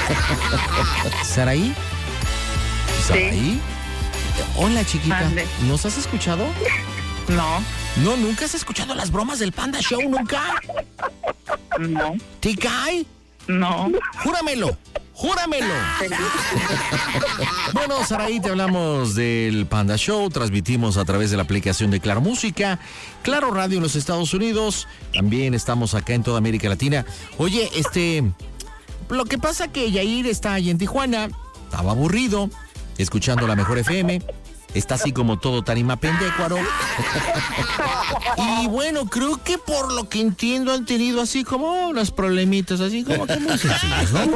¿Saraí? ¿Saraí? Sí. Hola, chiquita. Mande. ¿Nos has escuchado? No, No, ¿nunca has escuchado las bromas del Panda Show? ¿Nunca? no, ¿Te cae? no. ¡Júramelo! ¡Júramelo! Bueno, Saraí, te hablamos del Panda Show. Transmitimos a través de la aplicación de Claro Música, Claro Radio en los Estados Unidos. También estamos acá en toda América Latina. Oye, lo que pasa que Yair está ahí en Tijuana. Estaba aburrido, escuchando la Mejor FM. Está así como todo tarima pendécuaro. Y bueno, creo que por lo que entiendo han tenido así como unos problemitas, así como que muy sencillos, ¿no?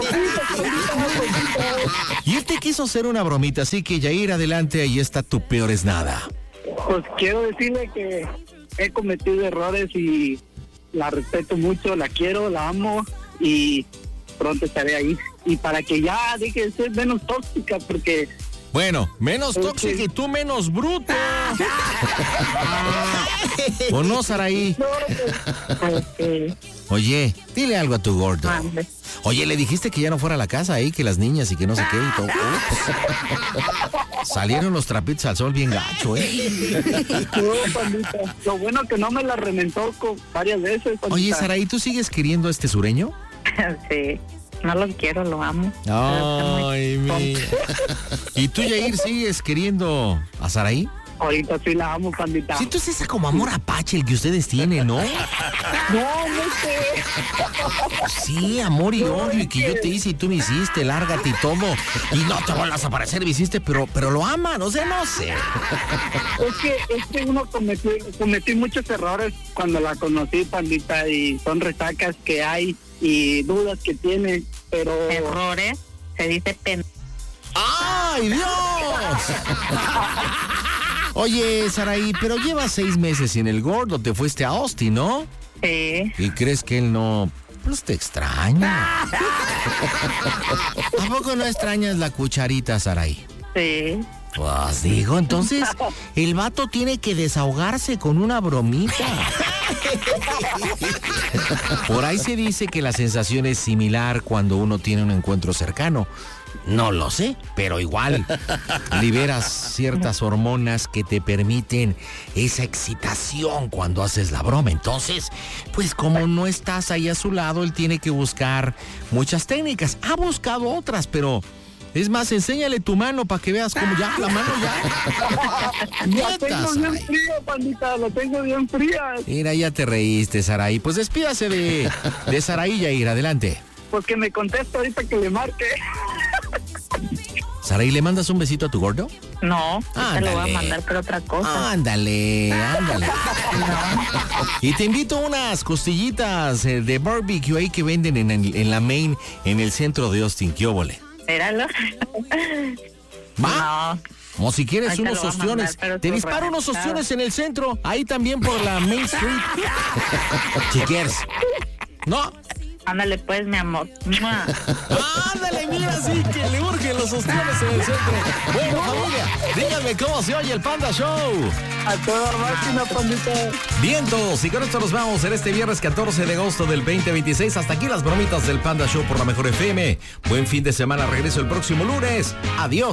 Y él te quiso hacer una bromita, así que Yair, adelante, ahí está tu peor es nada. Pues quiero decirle que he cometido errores y la respeto mucho, la quiero, la amo y pronto estaré ahí. Y para que ya deje de ser menos tóxica, porque... Bueno, menos tóxico y tú menos bruto. ¿O no, Saraí? Oye, dile algo a tu gordo. Mande. Oye, le dijiste que ya no fuera a la casa ahí, que las niñas y que no sé qué y todo. Ups. Salieron los trapitos al sol bien gacho, No, pandita. Lo bueno que no me la reventó varias veces, pandita. Oye, Saraí, ¿tú sigues queriendo a este sureño? Sí, no lo quiero, lo amo. Ay, mía. ¿Y tú, Yair, sigues queriendo a Saraí? Ahorita sí la amo, pandita. Sí, entonces es como amor apache el que ustedes tienen, ¿no? No sé. Sí, amor y odio, y que yo te hice y tú me hiciste, lárgate y todo. Y no te vuelvas a aparecer, me hiciste, pero lo aman, o sea, no sé. Es que uno cometí muchos errores cuando la conocí, pandita, y son resacas que hay y dudas que tiene, pero... Errores, se dice ¡Ay, Dios! Oye, Saraí, pero llevas 6 meses sin el gordo, te fuiste a Austin, ¿no? Sí. ¿Y crees que él no, pues te extraña? ¿A poco no extrañas la cucharita, Saraí? Sí. Pues digo, entonces el vato tiene que desahogarse con una bromita. Por ahí se dice que la sensación es similar cuando uno tiene un encuentro cercano. No lo sé, pero igual liberas ciertas hormonas que te permiten esa excitación cuando haces la broma. Entonces, pues como no estás ahí a su lado, él tiene que buscar muchas técnicas. Ha buscado otras, pero... Es más, enséñale tu mano para que veas cómo ya, la mano ya. La tengo bien fría, pandita, la tengo bien fría. Mira, ya te reíste, Saraí. Pues despídase de Saraí, Yair, adelante. Pues que me conteste ahorita que le marque. Saraí, ¿le mandas un besito a tu gordo? No, te lo voy a mandar por otra cosa. Ándale. Y te invito a unas costillitas de barbecue ahí que venden en la Main, en el centro de Austin. ¿Qué óvole? Míralo. ¿Va? No. O si quieres Ahí te unos lo voy a ostiones. mandar, pero Te tú disparo unos reventado. ostiones en el centro, ahí también por la Main Street. Si quieres. No. Ándale pues, mi amor. ¡Mua! Ándale, mira, sí, que le urgen los ostiones en el centro. Bueno, familia, díganme cómo se oye el Panda Show. A toda máquina, pandita. Vientos, y con esto nos vamos en este viernes 14 de agosto del 2026. Hasta aquí las bromitas del Panda Show por la Mejor FM. Buen fin de semana, regreso el próximo lunes. Adiós.